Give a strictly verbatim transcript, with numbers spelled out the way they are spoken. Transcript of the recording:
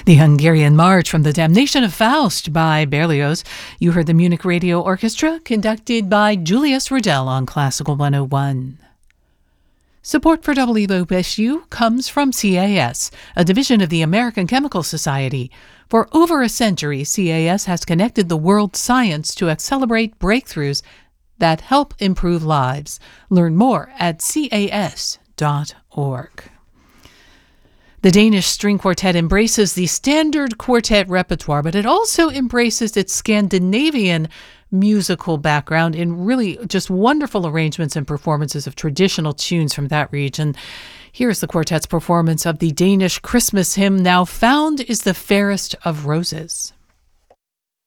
The Hungarian March from the Damnation of Faust by Berlioz. You heard the Munich Radio Orchestra, conducted by Julius Riddell on Classical one oh one. Support for W O S U comes from C A S, a division of the American Chemical Society. For over a century, C A S has connected the world's science to accelerate breakthroughs that help improve lives. Learn more at C A S dot org. The Danish String Quartet embraces the standard quartet repertoire, but it also embraces its Scandinavian musical background in really just wonderful arrangements and performances of traditional tunes from that region. Here's the quartet's performance of the Danish Christmas hymn, Now Found is the Fairest of Roses.